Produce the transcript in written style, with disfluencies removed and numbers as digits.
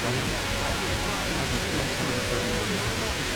I'll have a look at some of the photos.